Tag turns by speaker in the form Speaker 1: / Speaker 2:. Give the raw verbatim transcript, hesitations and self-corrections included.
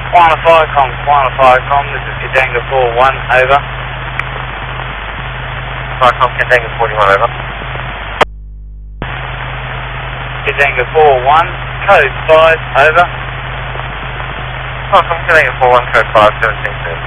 Speaker 1: Quantum Firecom, Quantum Firecom, this is Cadenga four one, over.
Speaker 2: Firecom, Cadenga forty-one, over.
Speaker 1: Cadenga four one, code five, over.
Speaker 2: Firecom, Cadenga four one, code five, seventeen,